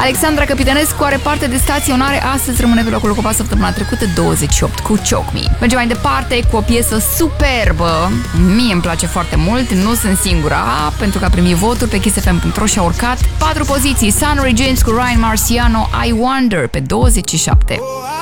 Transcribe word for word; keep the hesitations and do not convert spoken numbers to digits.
Alexandra Capitănescu are parte de staționare. Astăzi rămâne pe locul ocupat săptămâna trecută, douăzeci și opt, cu Choke Me. Mergem mai departe cu o piesă superbă. Mie îmi place foarte mult, nu sunt singura, pentru că a primit voturi pe kiss f m punct r o și a urcat patru poziții. Sunny James cu Ryan Marciano, I Wonder, pe douăzeci și șapte.